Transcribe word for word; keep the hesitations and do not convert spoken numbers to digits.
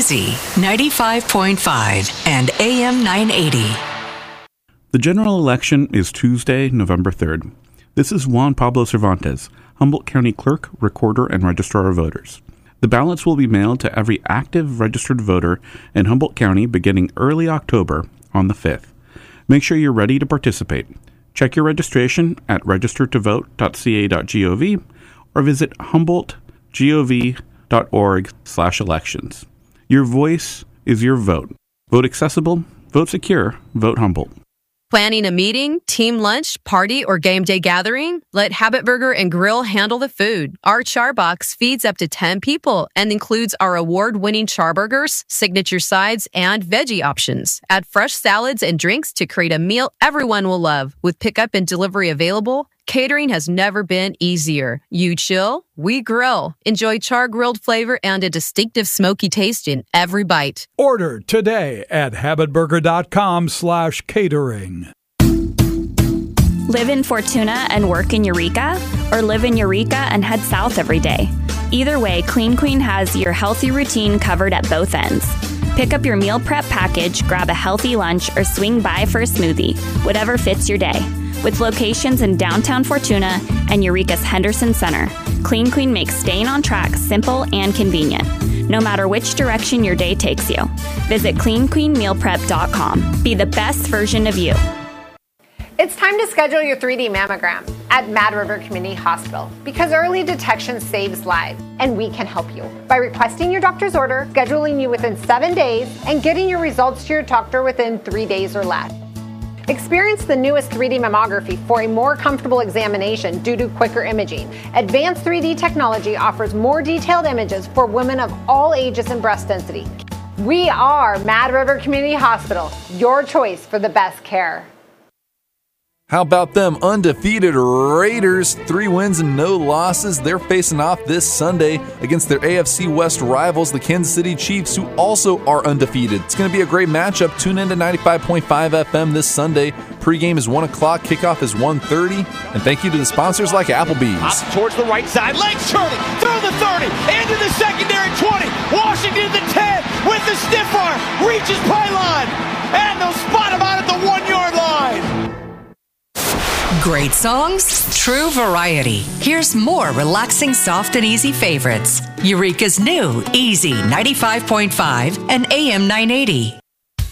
Easy ninety-five point five and A M nine eighty. The general election is Tuesday, November third. This is Juan Pablo Cervantes, Humboldt County Clerk, Recorder, and Registrar of Voters. The ballots will be mailed to every active registered voter in Humboldt County beginning early October on the fifth. Make sure you're ready to participate. Check your registration at register to vote dot c a dot gov or visit humboldt gov dot org slash elections. Your voice is your vote. Vote accessible, vote secure, vote Humboldt. Planning a meeting, team lunch, party, or game day gathering? Let Habit Burger and Grill handle the food. Our char box feeds up to ten people and includes our award-winning char burgers, signature sides, and veggie options. Add fresh salads and drinks to create a meal everyone will love. With pickup and delivery available, catering has never been easier. You chill, we grill. Enjoy char-grilled flavor and a distinctive smoky taste in every bite. Order today at habitburger.com slash catering. Live in Fortuna and work in Eureka? Or live in Eureka and head south every day? Either way, Clean Queen has your healthy routine covered at both ends. Pick up your meal prep package, grab a healthy lunch, or swing by for a smoothie, whatever fits your day. With locations in downtown Fortuna and Eureka's Henderson Center, Clean Queen makes staying on track simple and convenient, no matter which direction your day takes you. Visit clean queen meal prep dot com. Be the best version of you. It's time to schedule your three D mammogram at Mad River Community Hospital because early detection saves lives, and we can help you by requesting your doctor's order, scheduling you within seven days, and getting your results to your doctor within three days or less. Experience the newest three D mammography for a more comfortable examination due to quicker imaging. Advanced three D technology offers more detailed images for women of all ages and breast density. We are Mad River Community Hospital, your choice for the best care. How about them undefeated Raiders? Three wins and no losses. They're facing off this Sunday against their A F C West rivals, the Kansas City Chiefs, who also are undefeated. It's going to be a great matchup. Tune in to ninety-five point five F M this Sunday. Pregame is one o'clock. Kickoff is one thirty. And thank you to the sponsors like Applebee's. Up towards the right side. Legs turning. Through the thirty. Into the secondary twenty. Washington the ten with the stiff arm. Reaches pylon. And they'll spot him out at the one-yard line. Great songs, true variety. Here's more relaxing, soft, and easy favorites. Eureka's new Easy ninety-five point five and A M nine eighty.